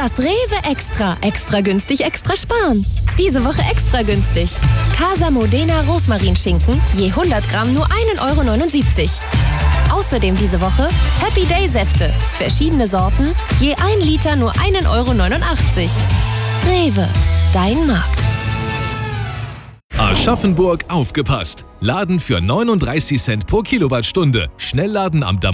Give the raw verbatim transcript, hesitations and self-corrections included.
Das Rewe Extra. Extra günstig, extra sparen. Diese Woche extra günstig. Casa Modena Rosmarinschinken, je hundert Gramm nur ein Euro neunundsiebzig. Außerdem diese Woche Happy Day Säfte. Verschiedene Sorten, je ein Liter nur ein Euro neunundachtzig. Rewe, dein Markt. Aschaffenburg aufgepasst. Laden für neununddreißig Cent pro Kilowattstunde. Schnellladen am Damm.